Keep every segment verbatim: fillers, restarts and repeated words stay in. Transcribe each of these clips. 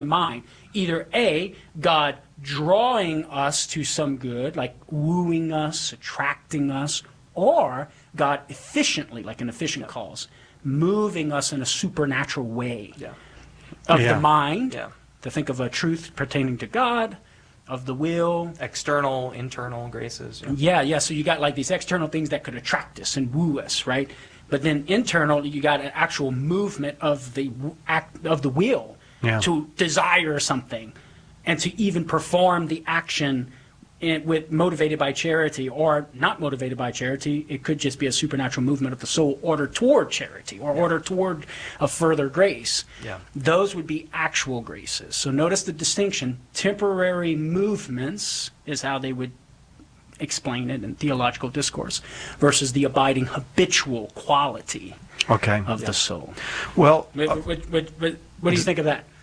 mind. Either A, God drawing us to some good, like wooing us, attracting us, or God efficiently, like an efficient Yeah. cause, moving us in a supernatural way Yeah. of Yeah. the mind, Yeah. to think of a truth pertaining to God, of the will. External, internal graces. Yeah. Yeah, yeah, so you got like these external things that could attract us and woo us, right? But then internal, you got an actual movement of the w- act of the will Yeah. to desire something and to even perform the action in, with motivated by charity or not motivated by charity. It could just be a supernatural movement of the soul ordered toward charity or Yeah. ordered toward a further grace. Yeah. Those would be actual graces. So notice the distinction. Temporary movements is how they would explain it in theological discourse versus the abiding habitual quality Okay. of Yeah. the soul. Well, What, uh, what, what, what, what do you think of that?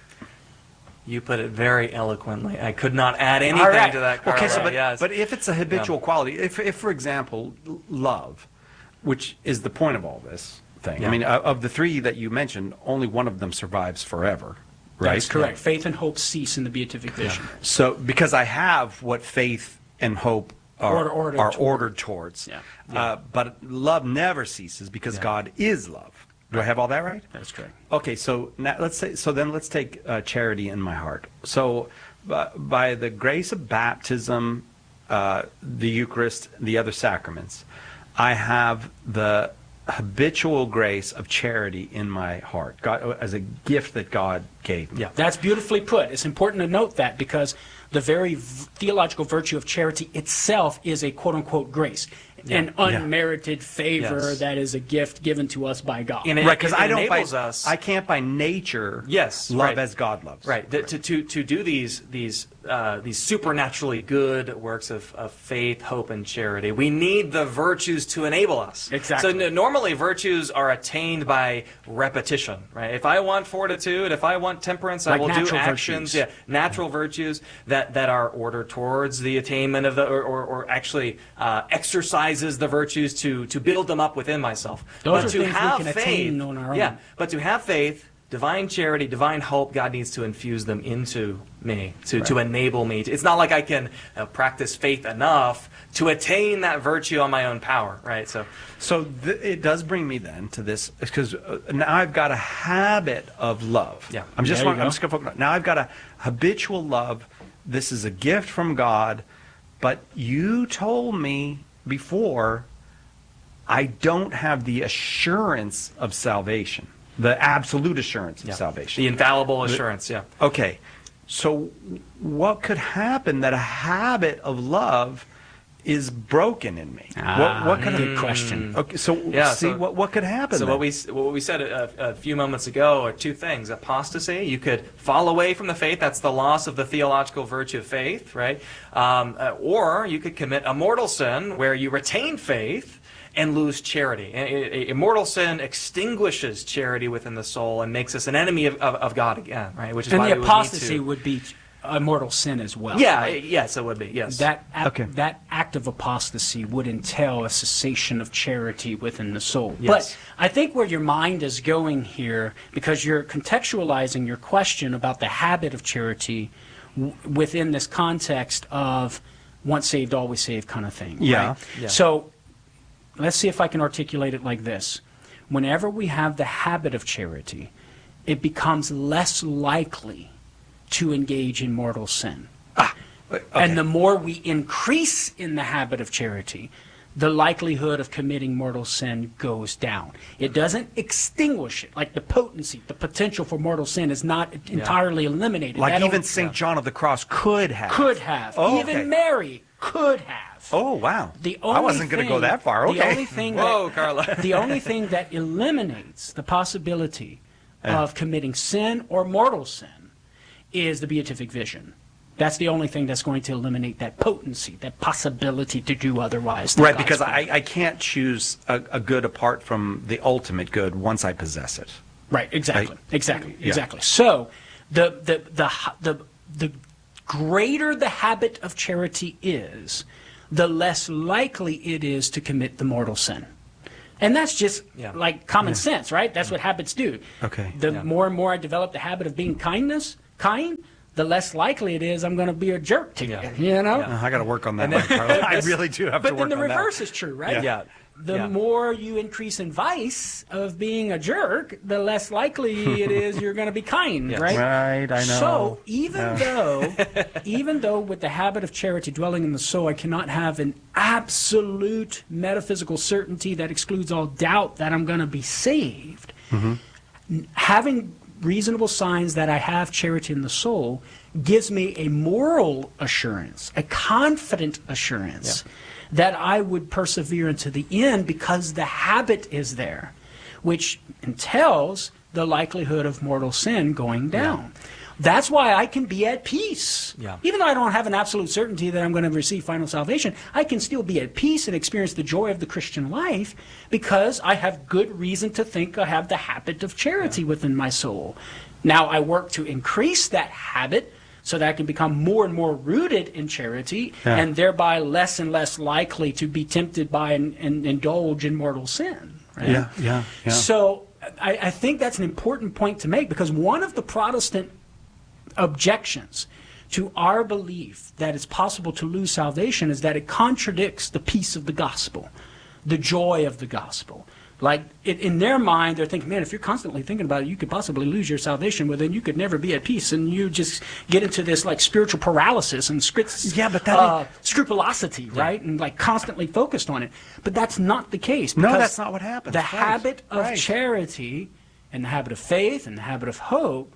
You put it very eloquently. I could not add anything All right. to that, Carla. okay, so but, Yes. but if it's a habitual quality, if, if for example, l- love, which is the point of all this thing, Yeah. I mean, uh, of the three that you mentioned, only one of them survives forever, right? That's correct. Faith and hope cease in the beatific vision. So because I have what faith and hope are Order- ordered are toward. ordered towards, Yeah. Uh, but love never ceases because Yeah. God is love. Do I have all that right? That's correct. Okay, so now let's say so. Then let's take uh, charity in my heart. So, uh, by the grace of baptism, uh, the Eucharist, the other sacraments, I have the habitual grace of charity in my heart, God, as a gift that God gave me. Yeah. That's beautifully put. It's important to note that because the very v- theological virtue of charity itself is a quote-unquote grace, an Yeah. unmerited favor Yes. that is a gift given to us by God. And it- Right, because it I don't by, enables us. I can't by nature Yes, love right. as God loves. Right. Th- To, to, to do these these uh, these supernaturally good works of, of faith, hope, and charity, we need the virtues to enable us. Exactly. So n- normally virtues are attained by repetition. Right. If I want fortitude, if I want temperance, I Like will do natural actions. virtues. Yeah, natural virtues that, that are ordered towards the attainment of the or, or, or actually uh, exercises the virtues to to build them up within myself. Those but are to things we have can faith, attain on our own. Yeah. But to have faith, divine charity, divine hope, God needs to infuse them into me, to, to enable me. To, it's not like I can uh, practice faith enough to attain that virtue on my own power, right? So, So th- it does bring me then to this, because uh, now I've got a habit of love. Yeah. I'm just There want, you I'm go. just going to focus on now. I've got a habitual love. This is a gift from God, but you told me before I don't have the assurance of salvation, the absolute assurance of yeah. salvation. The infallible assurance, yeah. Okay, so what could happen that a habit of love is broken in me? Ah, what, what could good question. Okay, so Yeah, see so- what what could happen? So then? what we what we said a, a few moments ago are two things: apostasy. You could fall away from the faith. That's the loss of the theological virtue of faith, right? Um, uh, or you could commit a mortal sin where you retain faith and lose charity. A, a, a mortal sin extinguishes charity within the soul and makes us an enemy of, of, of God again, right? Which is And why the we would apostasy need to, would be a mortal sin as well. yeah, right? yes, it would be. Yes, That act, Okay. that act of apostasy would entail a cessation of charity within the soul. Yes. But I think where your mind is going here, because you're contextualizing your question about the habit of charity w- within this context of once saved, always saved kind of thing. Yeah. right? Yeah. So let's see if I can articulate it like this. Whenever we have the habit of charity, it becomes less likely to engage in mortal sin. Okay. And the more we increase in the habit of charity, the likelihood of committing mortal sin goes down. It doesn't extinguish it. Like the potency, the potential for mortal sin is not entirely eliminated. like That even only- Saint John of the Cross could have. could have. Oh, Even okay. Mary could have. Oh wow! The I only wasn't going to go thing- that far. Okay. The only thing Whoa, that, Carla. the only thing that eliminates the possibility of committing sin or mortal sin is the beatific vision. That's the only thing that's going to eliminate that potency, that possibility to do otherwise. than Right, God's because will. I, I can't choose a, a good apart from the ultimate good once I possess it. Right, exactly, Right. exactly, Yeah. exactly. So, the the the the the greater the habit of charity is, the less likely it is to commit the mortal sin. And that's just Yeah. like common sense, right? That's what habits do. Okay. The Yeah. more and more I develop the habit of being kindness, kind, the less likely it is I'm going to be a jerk to Yeah. you, you know? Uh, I got to work on that. And then- one, Carla. I really do have But to work then the on that. reverse is true, right? Yeah. The Yeah. more you increase in vice of being a jerk, the less likely it is you're going to be kind, Yes. right? Right, I know. So even Yeah. though, even though with the habit of charity dwelling in the soul, I cannot have an absolute metaphysical certainty that excludes all doubt that I'm going to be saved, Mm-hmm. having reasonable signs that I have charity in the soul gives me a moral assurance, a confident assurance that I would persevere into the end because the habit is there, which entails the likelihood of mortal sin going down. That's why I can be at peace. Yeah. Even though I don't have an absolute certainty that I'm going to receive final salvation, I can still be at peace and experience the joy of the Christian life because I have good reason to think I have the habit of charity within my soul. Now I work to increase that habit so that I can become more and more rooted in charity Yeah. and thereby less and less likely to be tempted by and, and indulge in mortal sin. Right? Yeah, yeah, yeah. So I, I think that's an important point to make because one of the Protestant objections to our belief that it's possible to lose salvation is that it contradicts the peace of the gospel, the joy of the gospel. Like, it, in their mind, they're thinking, man, if you're constantly thinking about it, you could possibly lose your salvation, well, then you could never be at peace, and you just get into this, like, spiritual paralysis and scri- Yeah, but that uh, scrupulosity, right? And, like, constantly focused on it. But that's not the case. No, because that's not what happens. The Right, habit of right. charity and the habit of faith and the habit of hope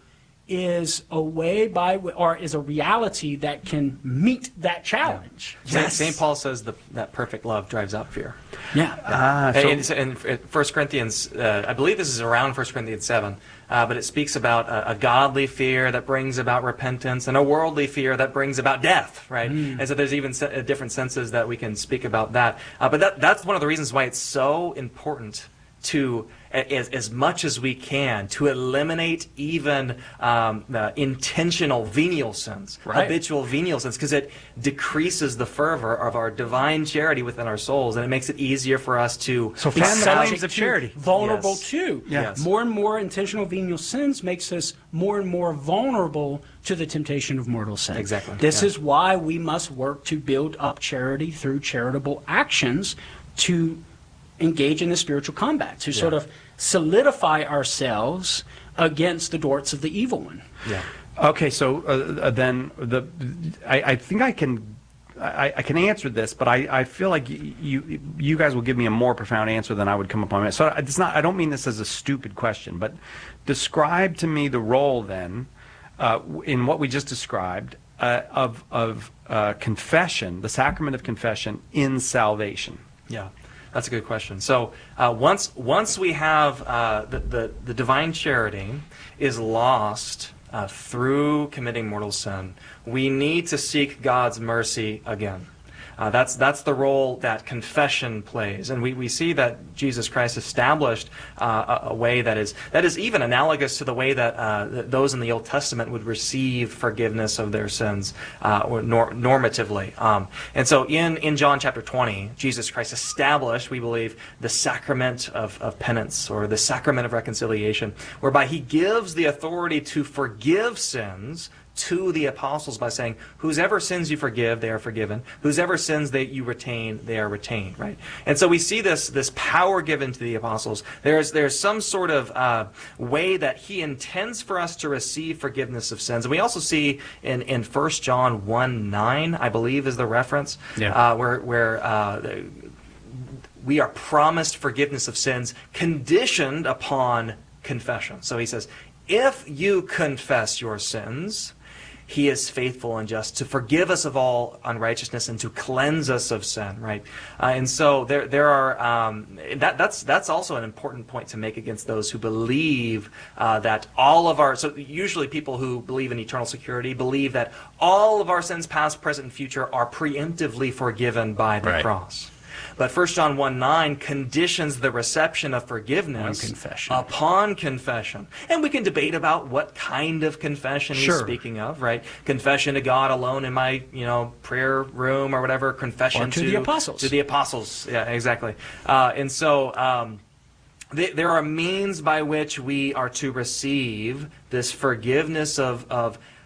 is a way by, w- or is a reality that can meet that challenge. Saint Saint Paul says the, that perfect love drives out fear. Yeah. Ah, so- And in, in First Corinthians, uh, I believe this is around First Corinthians seven, uh, but it speaks about a, a godly fear that brings about repentance and a worldly fear that brings about death, right? And so there's even se- uh, different senses that we can speak about that. Uh, but that, that's one of the reasons why it's so important to, as, as much as we can, to eliminate even um, uh, intentional venial sins, Right. habitual venial sins, because it decreases the fervor of our divine charity within our souls, and it makes it easier for us to So Be fan the subject flames of to, charity. vulnerable Yes. to. Yes. More and more intentional venial sins makes us more and more vulnerable to the temptation of mortal sin. Exactly, This yeah. is why we must work to build up charity through charitable actions to engage in the spiritual combat, to sort Yeah. of solidify ourselves against the darts of the evil one. Yeah. Okay, so uh, uh, then the I, I think I can I, I can answer this, but I, I feel like y- you you guys will give me a more profound answer than I would come up on. So it's not I don't mean this as a stupid question, but describe to me the role then uh, in what we just described uh, of of uh, confession, the sacrament of confession in salvation. Yeah, that's a good question. So uh, once once we have uh, the, the the divine charity is lost uh, through committing mortal sin, we need to seek God's mercy again. Uh, that's that's the role that confession plays, and we, we see that Jesus Christ established uh, a, a way that is that is even analogous to the way that uh, th- those in the Old Testament would receive forgiveness of their sins, uh, or nor- normatively. Um, and so, in, in John chapter twenty, Jesus Christ established, we believe, the sacrament of, of penance, or the sacrament of reconciliation, whereby He gives the authority to forgive sins to the apostles by saying, whosever sins you forgive, they are forgiven. Whosever sins that you retain, they are retained, right? And so we see this this power given to the apostles. There's there's some sort of uh, way that He intends for us to receive forgiveness of sins. And we also see in, in First John one nine, I believe is the reference, Yeah. uh, where, where uh, we are promised forgiveness of sins conditioned upon confession. So he says, if you confess your sins, He is faithful and just to forgive us of all unrighteousness and to cleanse us of sin, right? Uh, and so there, there are um, that. That's that's also an important point to make against those who believe uh, that all of our. So usually people who believe in eternal security believe that all of our sins, past, present, and future, are preemptively forgiven by the Right. cross. But First John one nine conditions the reception of forgiveness On confession. upon confession. And we can debate about what kind of confession he's Sure. speaking of, right? Confession to God alone in my, you know, prayer room or whatever. Confession Or to the apostles. To the apostles, yeah, exactly. Uh, and so um, th- there are means by which we are to receive this forgiveness of, of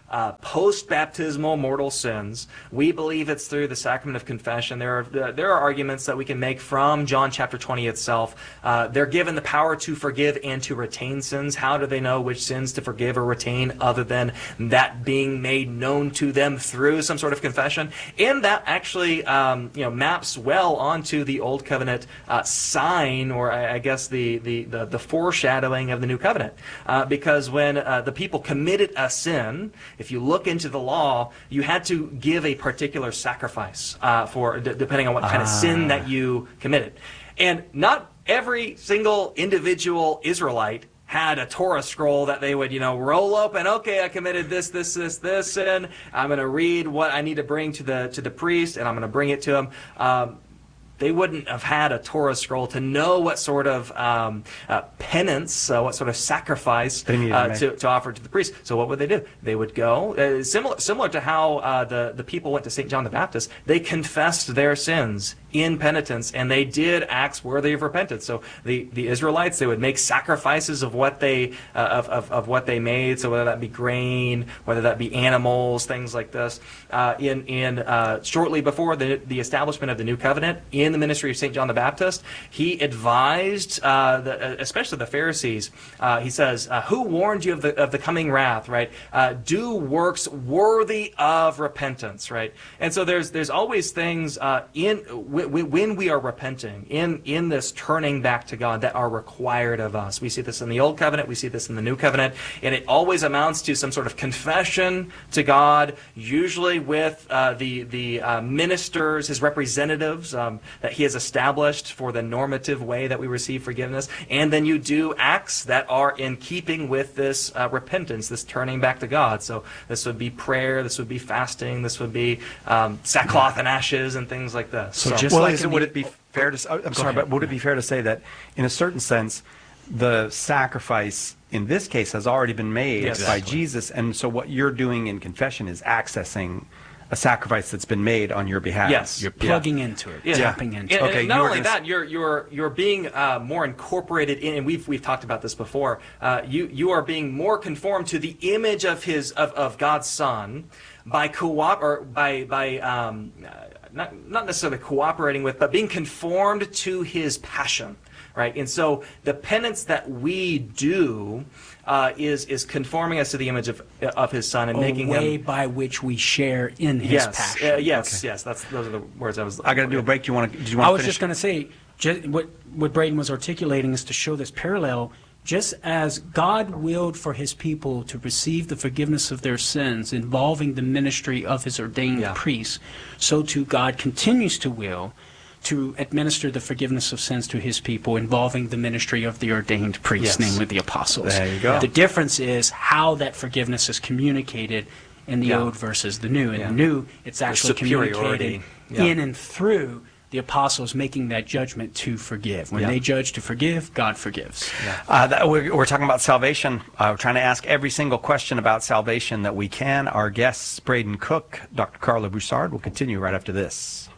uh, post-baptismal mortal sins. We believe it's through the sacrament of confession. There are uh, there are arguments that we can make from John chapter twenty itself. Uh, they're given the power to forgive and to retain sins. How do they know which sins to forgive or retain other than that being made known to them through some sort of confession? And that actually um, you know maps well onto the Old Covenant uh, sign, or I, I guess the, the, the, the foreshadowing of the New Covenant. Uh, because when uh, the people committed a sin, if you look into the law, you had to give a particular sacrifice uh, for d- depending on what kind ah. of sin that you committed. And not every single individual Israelite had a Torah scroll that they would, you know, roll open. Okay, I committed this, this, this, this sin. I'm going to read what I need to bring to the to the priest, and I'm going to bring it to him. Um, They wouldn't have had a Torah scroll to know what sort of um, uh, penance, uh, what sort of sacrifice uh, to, to offer to the priest. So what would they do? They would go, uh, similar similar to how uh, the, the people went to Saint John the Baptist, they confessed their sins in penitence, and they did acts worthy of repentance. So the, the Israelites, they would make sacrifices of what they uh, of, of, of what they made, so whether that be grain, whether that be animals, things like this. Uh, in in uh, shortly before the, the establishment of the New Covenant, in the ministry of Saint John the Baptist, he advised, uh, the, especially the Pharisees, uh, he says, uh, who warned you of the, of the coming wrath, right? Uh, do works worthy of repentance, right? And so there's there's always things uh, in w- w- when we are repenting, in, in this turning back to God, that are required of us. We see this in the Old Covenant, we see this in the New Covenant, and it always amounts to some sort of confession to God, usually with uh, the, the uh, ministers, his representatives, um, that he has established for the normative way that we receive forgiveness. And then you do acts that are in keeping with this uh, repentance, this turning back to God. So this would be prayer, this would be fasting, this would be um, sackcloth and ashes and things like this. So, So just well, like is it, would it be fair to? I'm sorry, ahead. but would it be fair to say that, in a certain sense, the sacrifice in this case has already been made Yes. by Exactly. Jesus, and so what you're doing in confession is accessing a sacrifice that's been made on your behalf. Yes. You're Yeah. plugging into it, Yeah. tapping into And, it. Okay, and not you were only gonna s- that, you're you're you're being uh, more incorporated in, and we've we've talked about this before. Uh, you you are being more conformed to the image of his of, of God's Son by co-op or by by um, uh, not not necessarily cooperating with, but being conformed to his passion. Right, and so the penance that we do uh, is is conforming us to the image of of his Son and A making way him. by which we share in his Yes, passion. uh, yes, yes. That's those are the words I was. I got to do a break. Do you want to? Did you want I to was finish? just going to say, ju- what what Braden was articulating is to show this parallel. Just as God willed for his people to receive the forgiveness of their sins involving the ministry of his ordained Yeah. priests, so too God continues to will to administer the forgiveness of sins to his people involving the ministry of the ordained priests, Yes. namely the apostles. There you go. The difference is how that forgiveness is communicated in the Yeah. Old versus the New. In Yeah. the New, it's actually superiority. communicated Yeah. in and through the apostles making that judgment to forgive. When Yeah. they judge to forgive, God forgives. Uh, that, we're, we're talking about salvation. Uh, we're trying to ask every single question about salvation that we can. Our guests, Braden Cook, Doctor Carla Broussard, will continue right after this.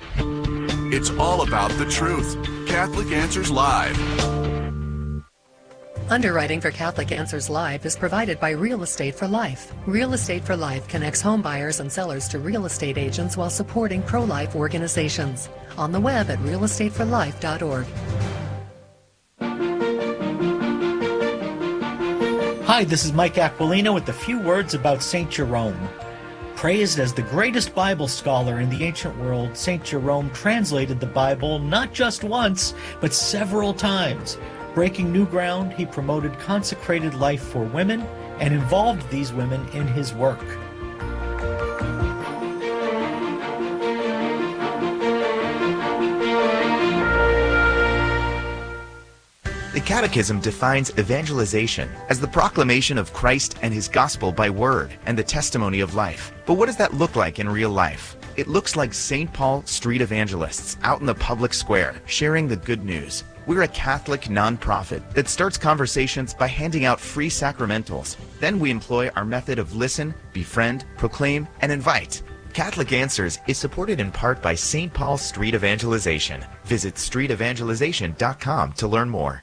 It's all about the truth. Catholic Answers Live. Underwriting for Catholic Answers Live is provided by Real Estate for Life. Real Estate for Life connects home buyers and sellers to real estate agents while supporting pro-life organizations. On the web at real estate for life dot org. Hi, this is Mike Aquilino with a few words about Saint Jerome. Praised as the greatest Bible scholar in the ancient world, Saint Jerome translated the Bible not just once, but several times. Breaking new ground, he promoted consecrated life for women and involved these women in his work. The Catechism defines evangelization as the proclamation of Christ and his gospel by word and the testimony of life. But what does that look like in real life? It looks like Saint Paul Street Evangelists out in the public square, sharing the good news. We're a Catholic nonprofit that starts conversations by handing out free sacramentals. Then we employ our method of listen, befriend, proclaim, and invite. Catholic Answers is supported in part by Saint Paul Street Evangelization. Visit street evangelization dot com to learn more.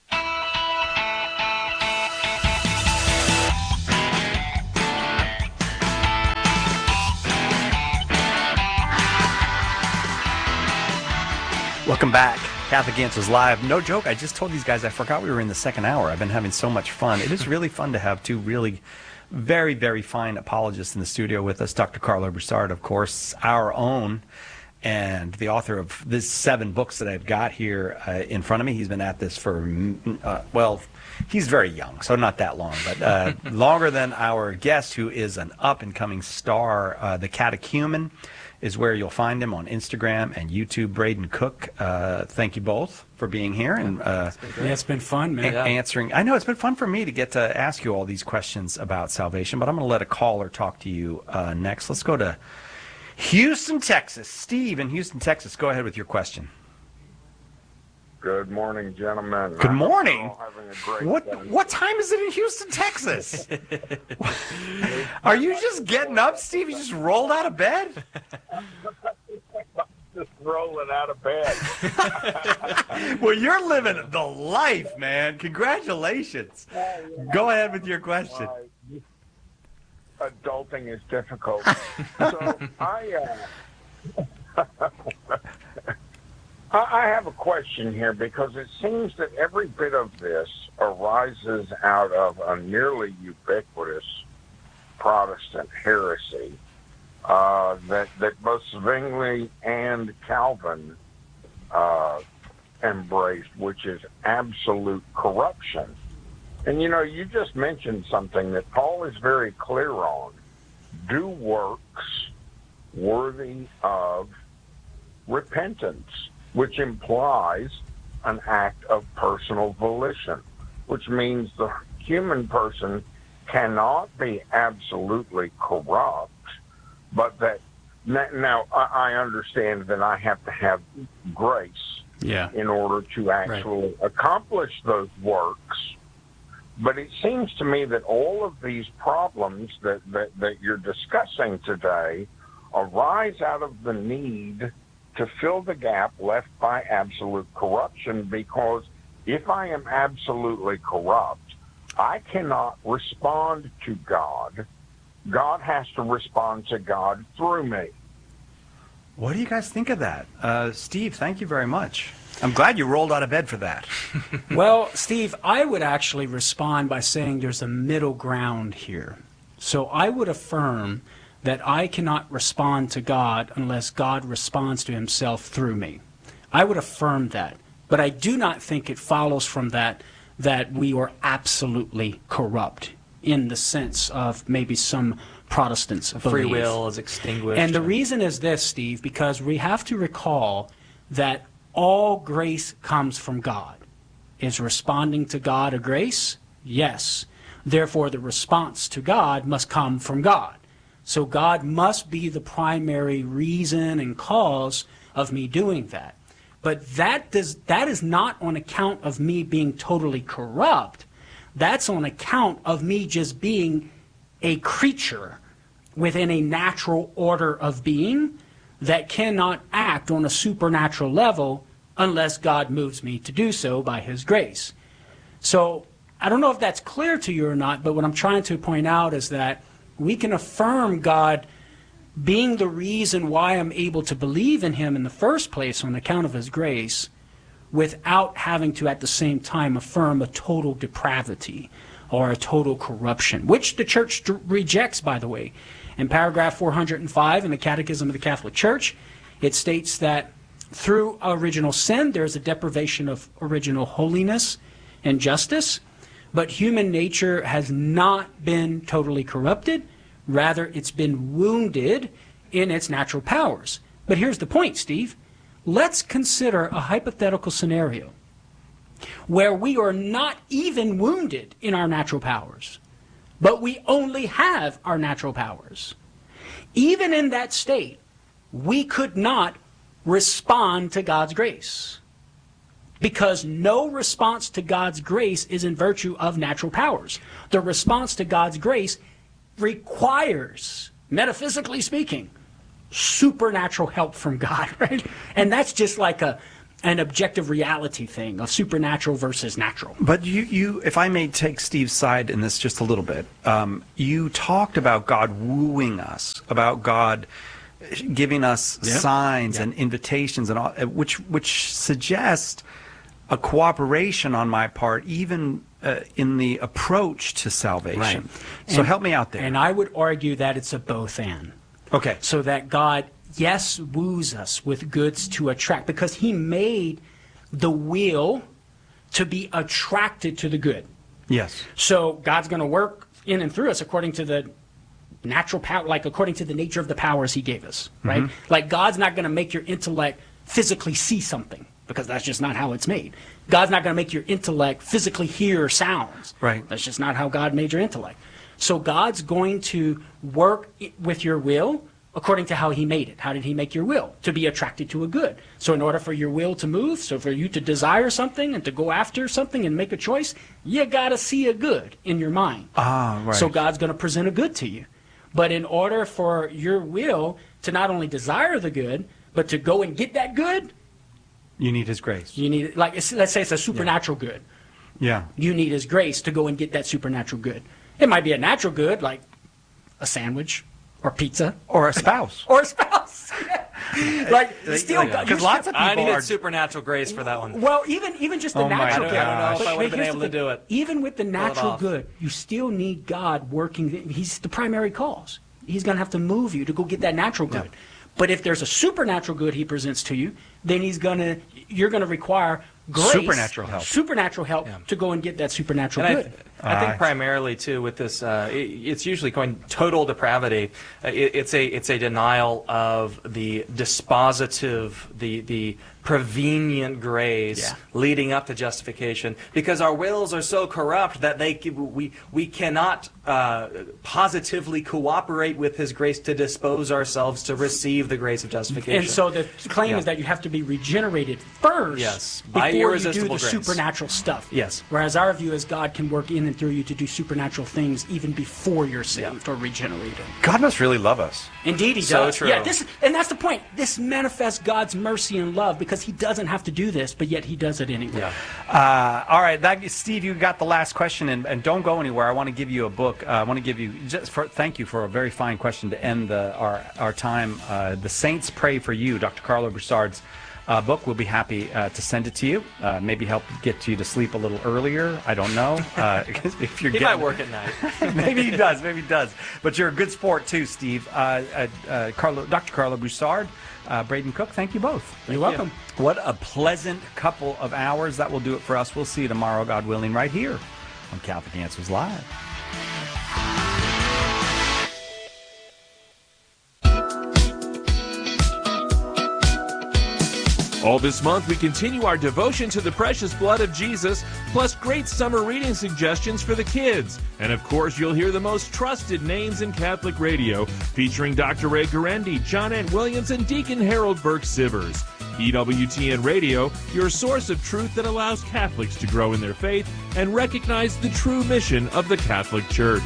Welcome back. Catholic Answers Live. No joke, I just told these guys I forgot we were in the second hour. I've been having so much fun. It is really fun to have two really very, very fine apologists in the studio with us. Doctor Karlo Broussard, of course, our own, and the author of these seven books that I've got here uh, in front of me. He's been at this for, uh, well, he's very young, so not that long, but uh, longer than our guest, who is an up-and-coming star. Uh, the Catechumen is where you'll find him on Instagram and YouTube. Braden Cook, uh, thank you both for being here and uh, yeah, it's been fun, man. a- answering. I know it's been fun for me to get to ask you all these questions about salvation, but I'm going to let a caller talk to you uh, next. Let's go to Houston, Texas. Steve in Houston, Texas, go ahead with your question. Good morning, gentlemen. Good morning. I'm having a great What day. what time is it in Houston, Texas? Are you just getting up, Steve? You just rolled out of bed? Just rolling out of bed. Well, you're living the life, man. Congratulations. Go ahead with your question. Uh, adulting is difficult. So I, uh, I I have a question here, because it seems that every bit of this arises out of a nearly ubiquitous Protestant heresy uh, that that both Zwingli and Calvin uh, embraced, which is absolute corruption. And, you know, you just mentioned something that Paul is very clear on. Do works worthy of repentance, which implies an act of personal volition, which means the human person cannot be absolutely corrupt, but that now I understand that I have to have grace Yeah. in order to actually right. accomplish those works. But it seems to me that all of these problems that, that, that you're discussing today arise out of the need to fill the gap left by absolute corruption, because if I am absolutely corrupt, I cannot respond to God. God has to respond to God through me. What do you guys think of that? Uh, Steve, thank you very much. I'm glad you rolled out of bed for that. Well, Steve, I would actually respond by saying there's a middle ground here. So I would affirm that I cannot respond to God unless God responds to himself through me. I would affirm that. But I do not think it follows from that that we are absolutely corrupt in the sense of maybe some Protestants believe. Free will is extinguished. And the reason is this, Steve, because we have to recall that all grace comes from God. Is responding to God a grace? Yes. Therefore, the response to God must come from God. So God must be the primary reason and cause of me doing that. But that does that is not on account of me being totally corrupt. That's on account of me just being a creature within a natural order of being that cannot act on a supernatural level unless God moves me to do so by his grace. So I don't know if that's clear to you or not, but what I'm trying to point out is that we can affirm God being the reason why I'm able to believe in him in the first place on account of his grace, without having to at the same time affirm a total depravity or a total corruption, which the church d- rejects, by the way. In paragraph four hundred five in the Catechism of the Catholic Church, it states that through original sin, there's a deprivation of original holiness and justice, but human nature has not been totally corrupted. Rather, it's been wounded in its natural powers. But here's the point, Steve. Let's consider a hypothetical scenario where we are not even wounded in our natural powers, but we only have our natural powers. Even in that state, we could not respond to God's grace, because no response to God's grace is in virtue of natural powers. The response to God's grace requires, metaphysically speaking, supernatural help from God, right? And that's just like a an objective reality thing of supernatural versus natural. But you, you, if I may take Steve's side in this just a little bit, um, you talked about God wooing us, about God giving us Yeah. signs Yeah. and invitations, and all, which which suggest a cooperation on my part, even uh, in the approach to salvation. Right. So And- help me out there. And I would argue that it's a both and. Okay. So that God, yes, woos us with goods to attract, because he made the will to be attracted to the good. Yes. So God's going to work in and through us according to the natural power, like according to the nature of the powers he gave us, right? Mm-hmm. Like God's not going to make your intellect physically see something, because that's just not how it's made. God's not going to make your intellect physically hear sounds. Right. That's just not how God made your intellect. So God's going to work i- with your will according to how he made it. How did he make your will? To be attracted to a good. So in order for your will to move, so for you to desire something and to go after something and make a choice, you got to see a good in your mind. Ah, right. So God's going to present a good to you. But in order for your will to not only desire the good, but to go and get that good, You need his grace. you need, like, it's, let's say it's a supernatural good. Yeah. You need his grace to go and get that supernatural good. It might be a natural good, like a sandwich or pizza Or a spouse. or a spouse. like, still, like- God- 'cause you're lots still- of I people needed are- supernatural grace for that one. Well, even even just the Oh my natural gosh. good. I don't know if But- I but would've been here's able the to do thing. it. Even with the it natural off. good, you still need God working. He's the primary cause. He's going to have to move you to go get that natural good. But if there's a supernatural good he presents to you, then he's going to you're going to require grace, Supernatural help. supernatural help Yeah. to go and get that supernatural And I, good. I think Uh, primarily too with this, uh, it, it's usually going total depravity. Uh, it, it's a it's a denial of the dispositive, the the prevenient grace Yeah. leading up to justification, because our wills are so corrupt that they we we cannot uh, positively cooperate with His grace to dispose ourselves to receive the grace of justification. And so the claim Yeah. is that you have to be regenerated first Yes, before by you do irresistible the grace. supernatural stuff. Yes. Whereas our view is God can work in and through you to do supernatural things even before you're saved or regenerated. God must really love us. Indeed, he So does. true. Yeah, this and that's the point. This manifests God's mercy and love because he doesn't have to do this, but yet he does it anyway. Yeah. Uh, all right, that, Steve, you got the last question, and, and don't go anywhere. I want to give you a book. Uh, I want to give you just for thank you for a very fine question to end the, our our time. Uh, the Saints Pray for You, Doctor Carlo Broussard's uh, book. We'll be happy uh, to send it to you. Uh, maybe help get you to sleep a little earlier. I don't know uh, if you're He getting, might work at night. maybe he does. Maybe he does. But you're a good sport too, Steve. Uh, uh, uh, Carlo, Doctor Carlo Broussard, uh, Braden Cook. Thank you both. You're welcome. What a pleasant couple of hours. That will do it for us. We'll see you tomorrow, God willing, right here on Catholic Answers Live. All this month, we continue our devotion to the precious blood of Jesus, plus great summer reading suggestions for the kids. And of course, you'll hear the most trusted names in Catholic radio, featuring Doctor Ray Guarendi, John Ant Williams, and Deacon Harold Burke Sivers. E W T N Radio, your source of truth that allows Catholics to grow in their faith and recognize the true mission of the Catholic Church.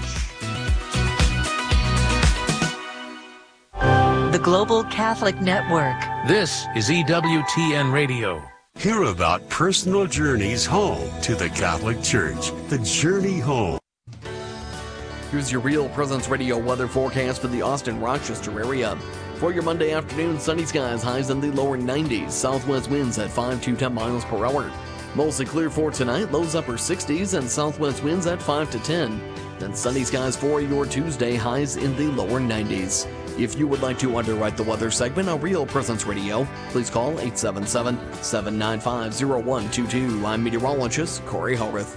The Global Catholic Network. This is E W T N Radio. Hear about personal journeys home to the Catholic Church. The Journey Home. Here's your Real Presence Radio weather forecast for the Austin-Rochester area. For your Monday afternoon, sunny skies, highs in the lower nineties, southwest winds at five to ten miles per hour. Mostly clear for tonight, lows upper sixties, and southwest winds at five to ten. Then sunny skies for your Tuesday, highs in the lower nineties. If you would like to underwrite the weather segment on Real Presence Radio, please call eight seven seven, seven nine five, zero one two two. I'm meteorologist Corey Horvath.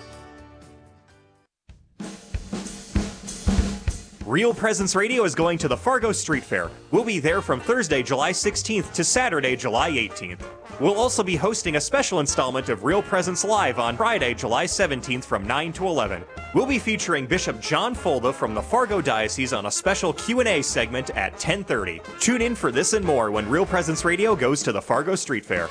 Real Presence Radio is going to the Fargo Street Fair. We'll be there from Thursday, July sixteenth to Saturday, July eighteenth. We'll also be hosting a special installment of Real Presence Live on Friday, July seventeenth from nine to eleven. We'll be featuring Bishop John Folda from the Fargo Diocese on a special Q and A segment at ten thirty. Tune in for this and more when Real Presence Radio goes to the Fargo Street Fair.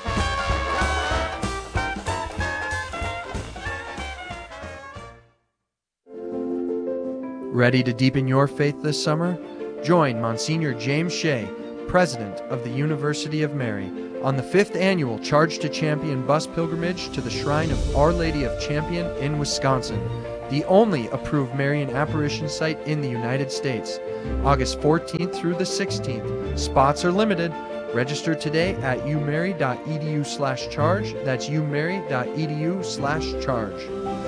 Ready to deepen your faith this summer? Join Monsignor James Shea, President of the University of Mary, on the fifth annual Charge to Champion bus pilgrimage to the Shrine of Our Lady of Champion in Wisconsin. the only approved Marian apparition site in the United States. August fourteenth through the sixteenth. Spots are limited. Register today at umary.edu slash charge. That's umary.edu slash charge.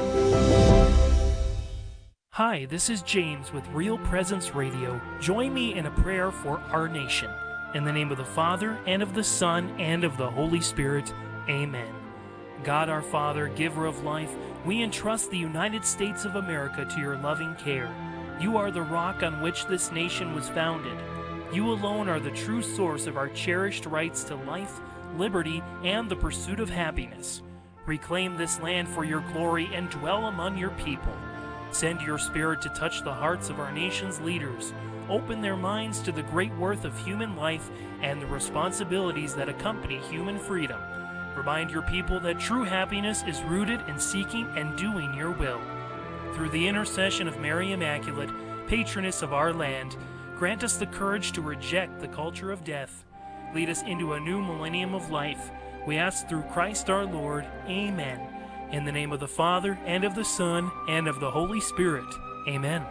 Hi, this is James with Real Presence Radio. Join me in a prayer for our nation. In the name of the Father, and of the Son, and of the Holy Spirit. Amen. God our Father, giver of life, we entrust the United States of America to your loving care. You are the rock on which this nation was founded. You alone are the true source of our cherished rights to life, liberty, and the pursuit of happiness. Reclaim this land for your glory and dwell among your people. Send your Spirit to touch the hearts of our nation's leaders. Open their minds to the great worth of human life and the responsibilities that accompany human freedom. Remind your people that true happiness is rooted in seeking and doing your will. Through the intercession of Mary Immaculate, patroness of our land, grant us the courage to reject the culture of death. Lead us into a new millennium of life. We ask through Christ our Lord. Amen. In the name of the Father, and of the Son, and of the Holy Spirit. Amen.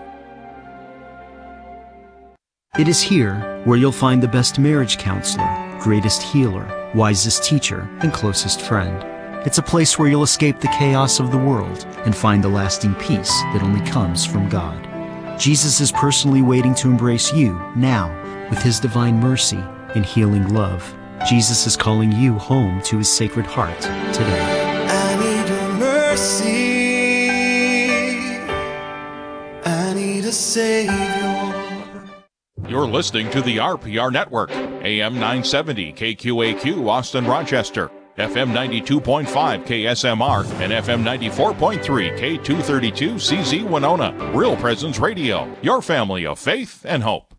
It is here where you'll find the best marriage counselor, greatest healer, wisest teacher, and closest friend. It's a place where you'll escape the chaos of the world and find the lasting peace that only comes from God. Jesus is personally waiting to embrace you now with his divine mercy and healing love. Jesus is calling you home to his sacred heart today. I need a mercy. I need a Savior. You're listening to the R P R Network, A M nine seventy K Q A Q Austin Rochester, F M ninety-two point five K S M R, and F M ninety-four point three K two thirty-two C Z Winona. Real Presence Radio, your family of faith and hope.